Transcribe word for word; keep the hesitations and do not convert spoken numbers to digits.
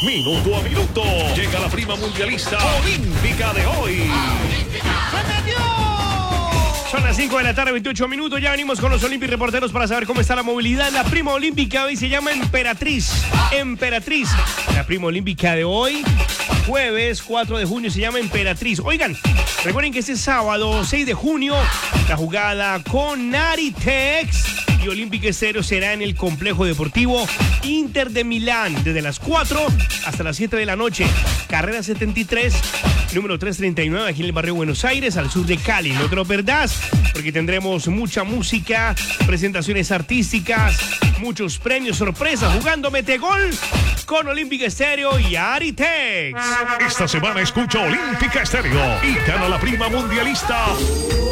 Minuto a minuto. Llega la prima mundialista olímpica de hoy. Son las cinco de la tarde, veintiocho minutos. Ya venimos con los Olympic Reporteros para saber cómo está la movilidad. La prima olímpica hoy se llama Emperatriz. Emperatriz. La prima olímpica de hoy, jueves cuatro de junio, se llama Emperatriz. Oigan, recuerden que este sábado seis de junio, la jugada con Naritex y Olympic Estéreo será en el complejo deportivo Inter de Milán, desde las cuatro hasta las siete de la noche. Carrera setenta y tres, número trescientos treinta y nueve, aquí en el barrio Buenos Aires, al sur de Cali. No te lo perdás, porque tendremos mucha música, presentaciones artísticas, muchos premios, sorpresas, jugando Metegol con Olympic Estéreo y Aritex. Esta semana escucha Olímpica Estéreo y gana la prima mundialista